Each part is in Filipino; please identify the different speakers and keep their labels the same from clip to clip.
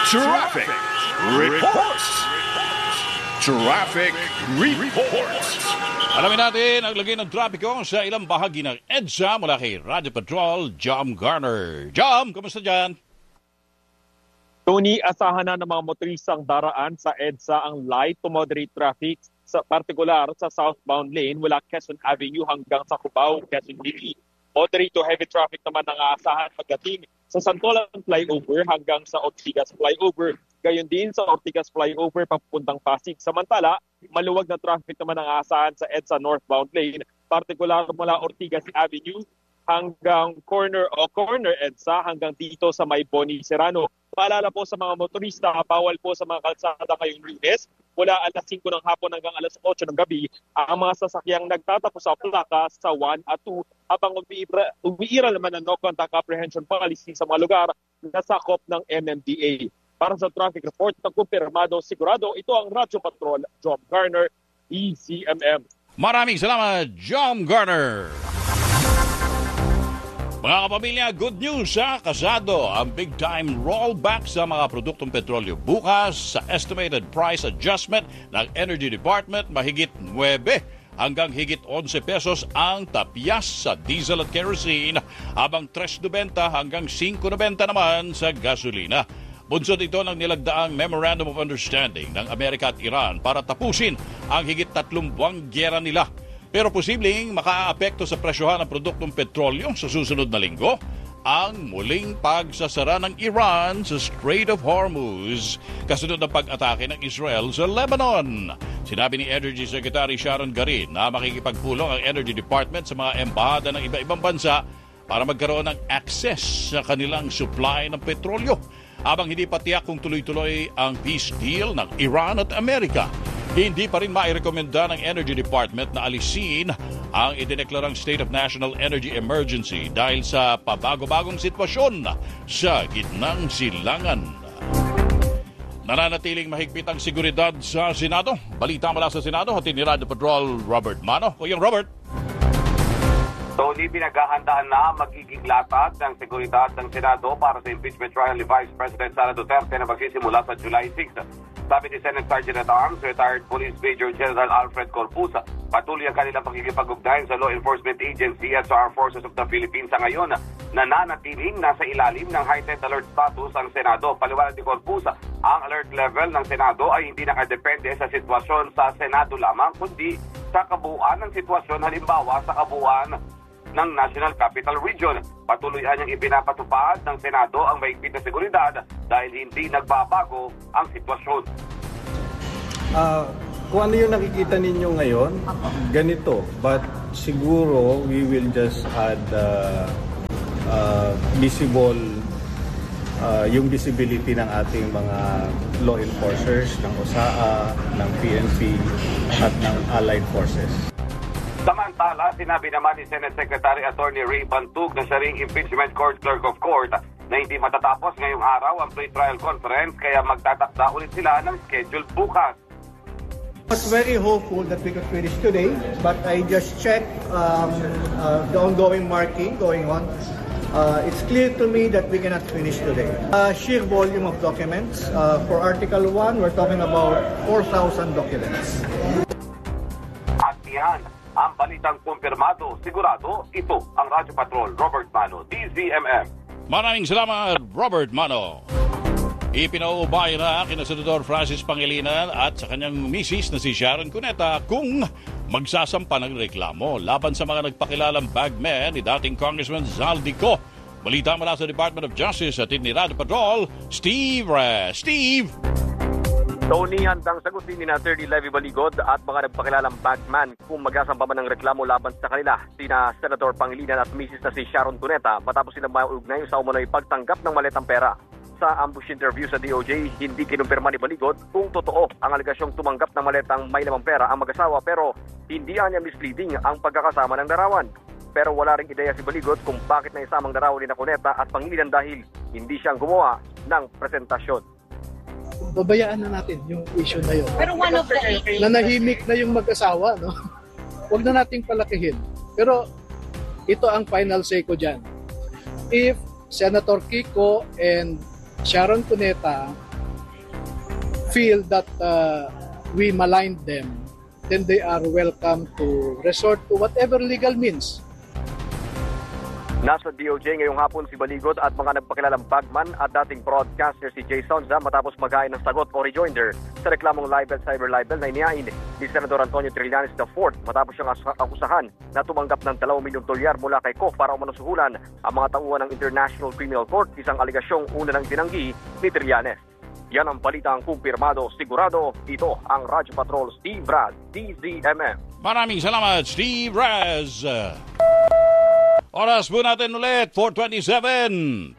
Speaker 1: Traffic Reports. Traffic Reports.
Speaker 2: Alamin natin ang lagay ng trapiko sa ilang bahagi ng EDSA mula kay Radio Patrol, Jom Garner. Jom, kumusta dyan?
Speaker 3: Tony, asahan na ng mga motoristang daraan sa EDSA ang light to moderate traffic, sa partikular sa southbound lane mula Quezon Avenue hanggang sa Cubao, Quezon City. Moderate to heavy traffic naman ang aasahan pagdating sa Santolan Flyover hanggang sa Ortigas Flyover. Gayon din sa Ortigas Flyover papuntang Pasig. Samantala, maluwag na traffic naman ang aasahan sa EDSA northbound lane, partikular mula Ortigas Avenue hanggang corner EDSA hanggang dito sa may Boni Serrano. Paalala po sa mga motorista, bawal po sa mga kalsada ngayong Lunes mula alas 5 ng hapon hanggang alas 8 ng gabi ang mga sasakyang nagtatapos sa plaka sa 1 at 2 habang umiiral naman ang no contact apprehension policy sa mga lugar na sakop ng MMDA. Para sa traffic report na kumpirmado, sigurado, ito ang Radyo Patrol, Jom Garner, ECMM.
Speaker 2: Maraming salamat, Jom Garner. Mga kapamilya, good news sa Kasado. Ang big-time rollback sa mga produktong petrolyo bukas sa estimated price adjustment ng Energy Department, mahigit 9 hanggang higit 11 pesos ang tapyas sa diesel at kerosene, habang 3.90 hanggang 5.90 naman sa gasolina. Bunsod ito ng nilagdaang Memorandum of Understanding ng Amerika at Iran para tapusin ang higit 3 buwang gyera nila. Pero posibleng makaapekto sa presyohan ng produktong petrolyo sa susunod na linggo ang muling pagsasara ng Iran sa Strait of Hormuz kasunod ng pag-atake ng Israel sa Lebanon. Sinabi ni Energy Secretary Sharon Garin na makikipagpulong ang Energy Department sa mga embahada ng iba-ibang bansa para magkaroon ng access sa kanilang supply ng petrolyo habang hindi pa tiyak kung tuloy-tuloy ang peace deal ng Iran at Amerika. Hindi pa rin mairekomenda ng Energy Department na alisin ang idineklarang State of National Energy Emergency dahil sa pabago-bagong sitwasyon sa gitnang silangan. Nananatiling mahigpit ang seguridad sa Senado. Balita mula sa Senado, hatid ni Radio Patrol Robert Mano. Kuyang Robert.
Speaker 4: Tony, pinaghahandaan na magiging latag ng seguridad ng Senado para sa impeachment trial ni Vice President Sara Duterte na magsisimula sa July 6. Sabi ni Senate Sergeant at Arms, retired Police Major General Alfred Corpusa, patuloy ang kanilang pagkikipag-ugnayan sa law enforcement agency at sa Armed Forces of the Philippines sa ngayon na nanatiling nasa ilalim ng heightened alert status ang Senado. Paliwanag ni Corpusa, ang alert level ng Senado ay hindi nakadepende sa sitwasyon sa Senado lamang, kundi sa kabuuan ng sitwasyon, halimbawa sa kabuuan ng National Capital Region. Patuloyan niyang ipinapatupad ng Senado ang mahigpit na seguridad dahil hindi nagbabago ang sitwasyon.
Speaker 5: Kung ano yung nakikita ninyo ngayon, ganito. But siguro we will just add yung visibility ng ating mga law enforcers, ng OSAA, ng PNP at ng allied forces.
Speaker 4: Samantala, sinabi naman ni Senate Secretary Attorney Ray Bantug na siya ring impeachment court clerk of court na hindi matatapos ngayong araw ang pre-trial conference kaya magtatakda ulit sila ng schedule bukas.
Speaker 6: I was very hopeful that we could finish today, but I just checked the ongoing marking going on. It's clear to me that we cannot finish today. Sheer volume of documents. For Article 1, we're talking about 4,000 documents.
Speaker 4: At yan, ang balitang kumpirmado, sigurado, ito ang Radyo Patrol, Robert Mano, DZMM.
Speaker 2: Maraming salamat, Robert Mano. Ipinaubay na kina Senador Francis Pangilinan at sa kanyang misis na si Sharon Cuneta kung magsasampa ng reklamo laban sa mga nagpakilalang bagmen ni dating Congressman Zaldico. Balita mula sa Department of Justice at ni Radio Patrol, Steve.
Speaker 3: Tony, handang sagutin ni Attorney Levy Baligod at mga nagpakilalang bagman kung magsasampa man ng reklamo laban sa kanila sina Senator Pangilinan at Mrs. na si Sharon Cuneta matapos silang maugnay sa umano'y pagtanggap ng maletang pera. Sa ambush interview sa DOJ, hindi kinumpirma ni Baligod kung totoo ang alagasyong tumanggap ng maletang may lamang pera ang mag-asawa pero hindi niya misleading ang pagkakasama ng darawan. Pero wala ring ideya si Baligod kung bakit naisamang darawan ni Cuneta at Pangilinan dahil hindi siyang gumawa ng presentasyon.
Speaker 6: Babayaan na natin yung issue na yun.
Speaker 7: Pero one of the
Speaker 6: Nanahimik na yung mag-asawa, no? Huwag na nating palakihin. Pero ito ang final say ko dyan. If Senator Kiko and Sharon Cuneta
Speaker 7: feel that we maligned them, then they are welcome to resort to whatever legal means.
Speaker 8: Nasa DOJ ngayong hapon si Baligot at mga nagpakilalang bagman at dating broadcaster si Jay Sonza matapos maghain ng sagot o rejoinder sa reklamong libel cyber libel na inihain ni Senador Antonio Trillanes IV matapos siyang akusahan na tumanggap ng 2 milyong dolyar mula kay Koch para umanusuhulan ang mga tauhan ng International Criminal Court, isang aligasyong una nang tinanggi ni Trillanes. Yan ang balitang kumpirmado, sigurado. Ito ang Radyo Patrol Steve Raz, DZMM.
Speaker 2: Maraming salamat, Steve Raz. Oras po natin ulit, 4:27.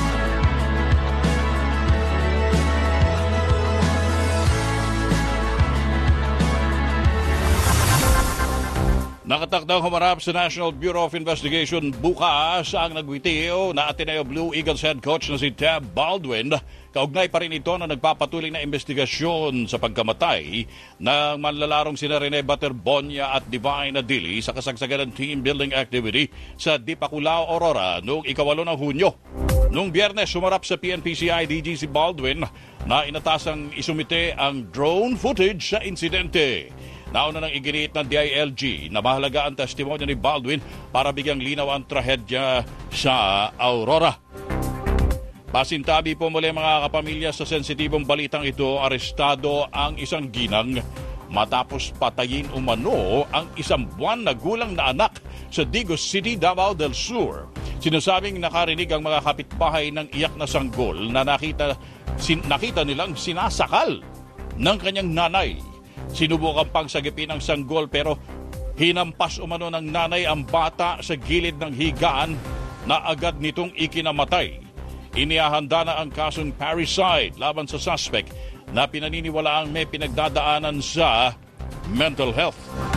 Speaker 2: Nakatakdang humarap sa National Bureau of Investigation bukas ang nagwitiyo na Ateneo Blue Eagles head coach na si Tab Baldwin. Kaugnay pa rin ito na nagpapatuloy na investigasyon sa pagkamatay ng manlalarong sina Rene Baterbonia at Divine Adili sa kasagsagan ng team building activity sa Dipaculao, Aurora noong 8 ng Hunyo. Noong Biyernes, sumarap sa PNP-CI DG si Baldwin na inatasang isumite ang drone footage sa insidente. Nauna nang iginiit ng DILG na mahalaga ang testimonya ni Baldwin para bigyang linaw ang trahedya sa Aurora. Pasintabi po muli mga kapamilya sa sensitibong balitang ito, arestado ang isang ginang matapos patayin umano ang 1 buwan na gulang na anak sa Digos City, Davao del Sur. Sinasabing nakarinig ang mga kapitbahay ng iyak na sanggol na nakita nilang sinasakal ng kanyang nanay. Sinubukan pang sagipin ang sanggol pero hinampas umano ng nanay ang bata sa gilid ng higaan na agad nitong ikinamatay. Inihahanda na ang kasong parricide laban sa suspect na pinaniniwalaang may pinagdadaanan sa mental health.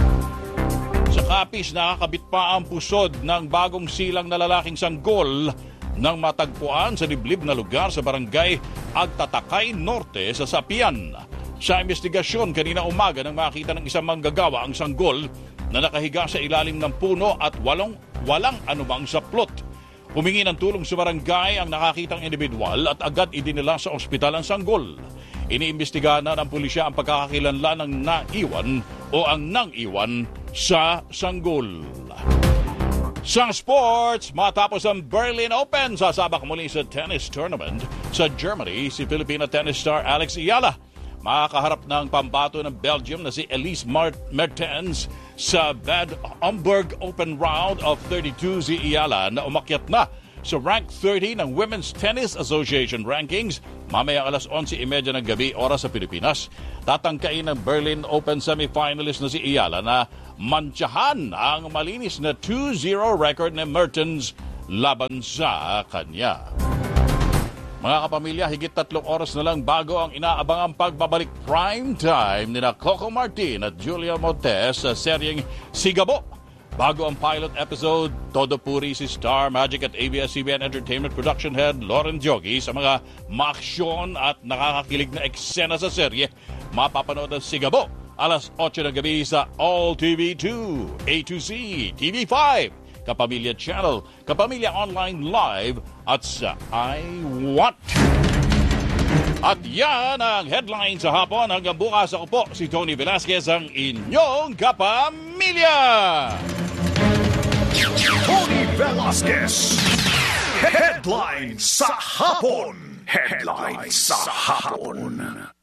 Speaker 2: Sa Capiz, nakakabit pa ang pusod ng bagong silang na lalaking sanggol nang matagpuan sa liblib na lugar sa barangay Agtatakay Norte sa Sapian. Sa investigasyon, kanina umaga nang makita ng isang manggagawa ang sanggol na nakahiga sa ilalim ng puno at walang anumang saplot. Humingi ng tulong sa barangay ang nakakitang individual at agad idinila sa ospital ang sanggol. Iniimbestigahan na ng pulisya ang pagkakakilanlan ng naiwan o ang nang-iwan sa sanggol. Sa sports, matapos ang Berlin Open, sasabak muli sa tennis tournament sa Germany si Filipina tennis star Alex Ayala. Makakaharap ng pambato ng Belgium na si Elise Mertens sa Bad Homburg Open Round of 32. Si Ayala na umakyat na sa rank 30 ng Women's Tennis Association rankings mamaya alas 11:30 ng gabi oras sa Pilipinas. Tatangkain ng Berlin Open semifinalist na si Ayala na mantsahan ang malinis na 2-0 record ng Mertens laban sa kanya. Mga kapamilya, higit 3 oras na lang bago ang inaabangang pagbabalik prime time ni Coco Martin at Julia Montes sa seryeng Sigabo. Bago ang pilot episode, todo puri si Star Magic at ABS-CBN Entertainment Production Head Lauren Jogi sa mga maaksyon at nakakakilig na eksena sa serye. Mapapanood ang Sigabo alas 8 ng gabi sa All TV2, A2C, TV5, Kapamilya Channel, Kapamilya Online Live at sa iWatch. At yan ang headline sa hapon. Hanggang bukas, ako po si Tony Velasquez, ang inyong kapamilya.
Speaker 1: Tony Velasquez. Headline sa hapon. Headline sa hapon.